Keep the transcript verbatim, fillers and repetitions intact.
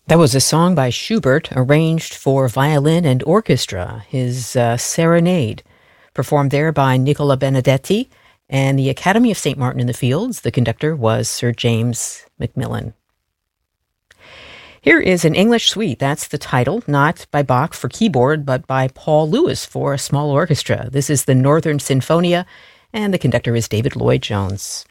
That was a song by Schubert arranged for violin and orchestra, his uh, Serenade, performed there by Nicola Benedetti and the Academy of Saint Martin in the Fields. The conductor was Sir James Macmillan. Here is an English suite. That's the title, not by Bach for keyboard, but by Paul Lewis for a small orchestra. This is the Northern Sinfonia, and the conductor is David Lloyd-Jones.